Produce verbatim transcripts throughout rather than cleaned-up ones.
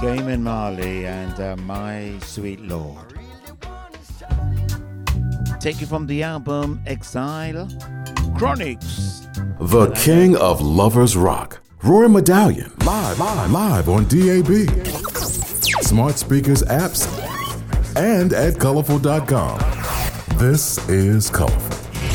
Damon Marley and uh, My Sweet Lord. Taken from the album Exile, Chronics. The King of Lovers Rock, Rory Medallion, live, live, live on D A B, smart speakers, apps, and at colorful dot com. This is Colorful.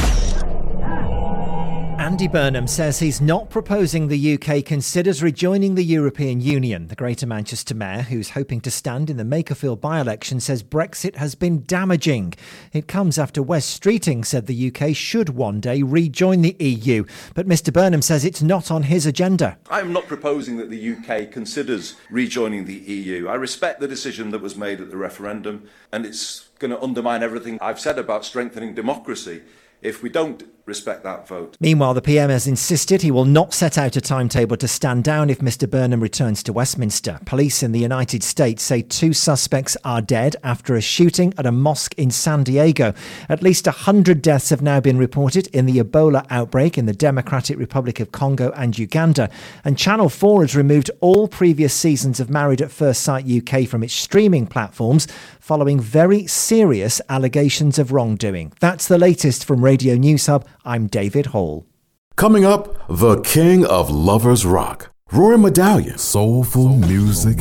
Andy Burnham says he's not proposing the U K considers rejoining the European Union. The Greater Manchester Mayor, who's hoping to stand in the Makerfield by-election, says Brexit has been damaging. It comes after Wes Streeting said the U K should one day rejoin the E U. But Mr Burnham says it's not on his agenda. I'm not proposing that the U K considers rejoining the E U. I respect the decision that was made at the referendum, and it's going to undermine everything I've said about strengthening democracy if we don't respect that vote. Meanwhile, the P M has insisted he will not set out a timetable to stand down if Mr Burnham returns to Westminster. Police in the United States say two suspects are dead after a shooting at a mosque in San Diego. At least one hundred deaths have now been reported in the Ebola outbreak in the Democratic Republic of Congo and Uganda. And Channel four has removed all previous seasons of Married at First Sight U K from its streaming platforms following very serious allegations of wrongdoing. That's the latest from Radio News Hub. I'm David Hall. Coming up, the King of Lovers Rock, Rory Medallion, soulful music.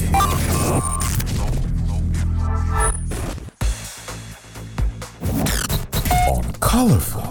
On Colorful.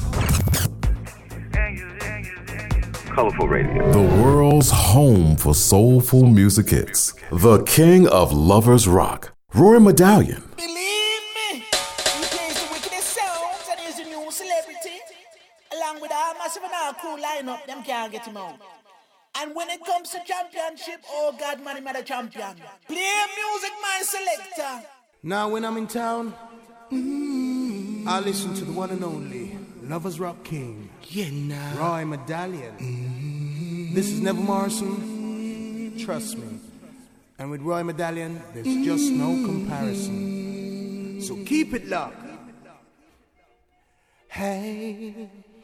Colorful Radio. The world's home for soulful music hits. The King of Lovers Rock, Rory Medallion. Believe me, he plays the wickedest sounds and is a new celebrity. Along with our massive and our crew lineup, them can't get him out. And when it comes to championship, oh God, man, I'm a champion. Play music, my selector. Now when I'm in town, mm-hmm. I listen to the one and only Lovers Rock King, yeah, nah. Rory Medallion. Mm-hmm. This is Neville Morrison. Trust me. And with Rory Medallion, there's just no comparison. So keep it locked. Hey.